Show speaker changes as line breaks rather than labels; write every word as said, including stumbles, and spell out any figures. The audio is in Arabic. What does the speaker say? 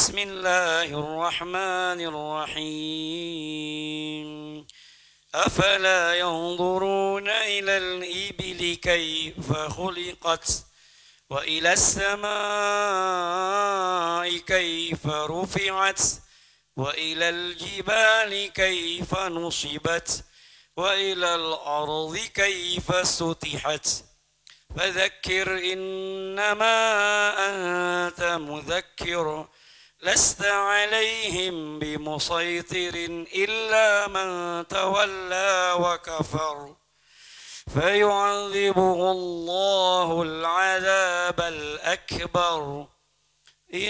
بسم الله الرحمن الرحيم أفلا ينظرون إلى الإبل كيف خلقت وإلى السماء كيف رفعت وإلى الجبال كيف نصبت وإلى الأرض كيف سطحت فذكر إنما أنت مذكر لست عليهم بمسيطر إلا من تولى وكفر فيعذبه الله العذاب الأكبر